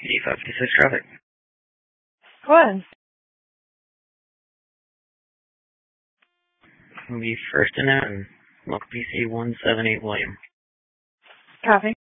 8556 traffic. Go ahead. It'll be first and out and local PC 178 William. Copy.